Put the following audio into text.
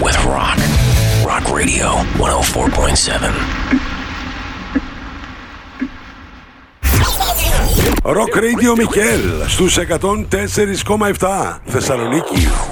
with rock. Rock Radio 104.7. Rock Radio Μικέλ στους 104,7 Θεσσαλονίκη.